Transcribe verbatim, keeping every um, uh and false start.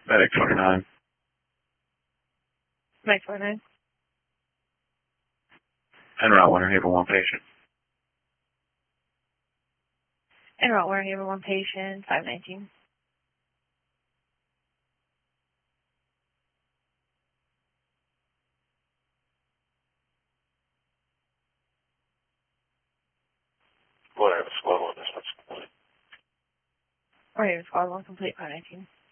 Medic twenty-nine. Medic twenty-nine. En route, Winter Haven, one patient. En route, Winter Haven, one patient, five nineteen. Winter Haven, squad one, this one's complete. Winter Haven, squad one complete, five nineteen.